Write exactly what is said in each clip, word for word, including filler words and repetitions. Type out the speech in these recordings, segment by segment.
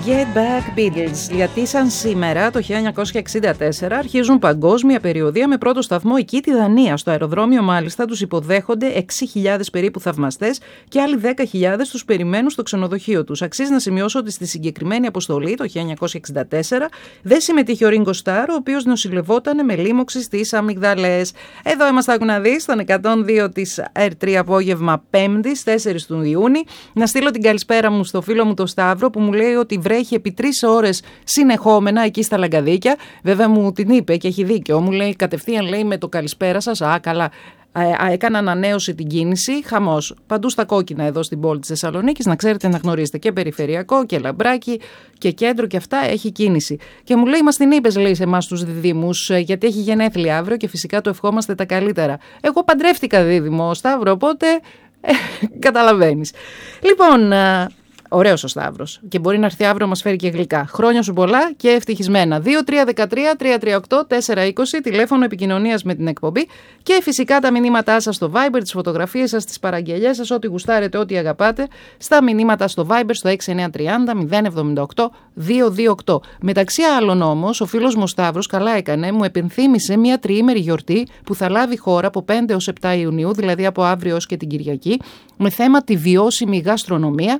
Get Back Beatles, γιατί σαν σήμερα το χίλια εννιακόσια εξήντα τέσσερα αρχίζουν παγκόσμια περιοδεία με πρώτο σταθμό εκεί τη Δανία. Στο αεροδρόμιο μάλιστα τους υποδέχονται έξι χιλιάδες περίπου θαυμαστές και άλλοι δέκα χιλιάδες τους περιμένουν στο ξενοδοχείο τους. Αξίζει να σημειώσω ότι στη συγκεκριμένη αποστολή το χίλια εννιακόσια εξήντα τέσσερα δεν συμμετείχε ο Ringo Starr, ο οποίος νοσηλευόταν με λίμωξη στις αμυγδαλές. Εδώ είμαστε, άκου να δεις, στον εκατόν δύο της αρ τρία απόγευμα Πέμπτης, τέσσερις του Ιούνιου. Να στείλω την καλησπέρα μου στο φίλο μου το Σταύρο που μου λέει ότι βρέχει επί τρεις ώρες συνεχόμενα εκεί στα Λαγκαδίκια. Βέβαια μου την είπε και έχει δίκιο. Μου λέει κατευθείαν, λέει, με το καλησπέρα σας. Α, καλά. Ε, έκανα ανανέωση την κίνηση, χαμός. Παντού στα κόκκινα εδώ στην πόλη της Θεσσαλονίκης, να ξέρετε, να γνωρίζετε, και περιφερειακό και λαμπράκι και κέντρο και αυτά έχει κίνηση. Και μου λέει, μας την είπες, λέει, σε εμάς τους διδήμους, γιατί έχει γενέθλια αύριο και φυσικά το ευχόμαστε τα καλύτερα. Εγώ παντρεύτηκα δίδυμο, Σταύρο, οπότε ε, καταλαβαίνεις. Λοιπόν, ωραίος ο Σταύρος και μπορεί να έρθει αύριο να μας φέρει και γλυκά. Χρόνια σου πολλά και ευτυχισμένα. δύο τρία ένα τρία τρία τρία οκτώ τέσσερα είκοσι, τηλέφωνο επικοινωνίας με την εκπομπή και φυσικά τα μηνύματά σας στο Viber, τις φωτογραφίες σας, τις παραγγελιές σας, ό,τι γουστάρετε, ό,τι αγαπάτε, στα μηνύματα στο Viber στο έξι εννιά τρία μηδέν μηδέν εβδομήντα οκτώ διακόσια είκοσι οκτώ. Μεταξύ άλλων όμως, ο φίλος μου ο Σταύρος καλά έκανε, μου επενθύμησε μια τριήμερη γιορτή που θα λάβει χώρα από πέντε έως επτά Ιουνίου, δηλαδή από αύριο ως και την Κυριακή, με θέμα τη βιώσιμη γαστρονομία.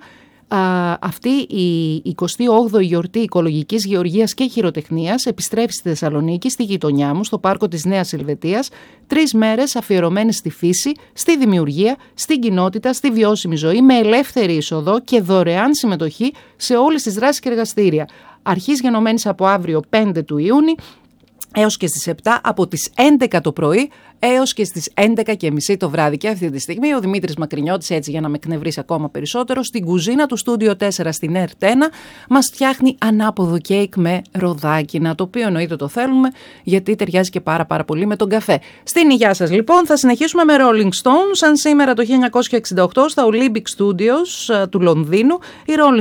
Α, αυτή η εικοστή όγδοη γιορτή οικολογικής γεωργίας και χειροτεχνίας επιστρέφει στη Θεσσαλονίκη, στη γειτονιά μου, στο πάρκο της Νέας Ελβετίας. Τρεις μέρες αφιερωμένες στη φύση, στη δημιουργία, στην κοινότητα, στη βιώσιμη ζωή, με ελεύθερη είσοδο και δωρεάν συμμετοχή σε όλες τις δράσεις και εργαστήρια. Αρχής γενομένης από αύριο πέντε του Ιούνιου έως και στις επτά, από τις έντεκα το πρωί έως και στις έντεκα και μισή το βράδυ. Και αυτή τη στιγμή ο Δημήτρης Μακρινιώτης, έτσι για να με εκνευρίσει ακόμα περισσότερο, στην κουζίνα του Στούντιο τέσσερα στην ΕΡΤ ένα μας φτιάχνει ανάποδο κέικ με ροδάκινα, το οποίο εννοείται το θέλουμε γιατί ταιριάζει και πάρα πάρα πολύ με τον καφέ. Στην υγειά σας λοιπόν θα συνεχίσουμε με Rolling Stones, σαν σήμερα το χίλια εννιακόσια εξήντα οκτώ στα Olympic Studios του Λονδίνου. Οι Rolling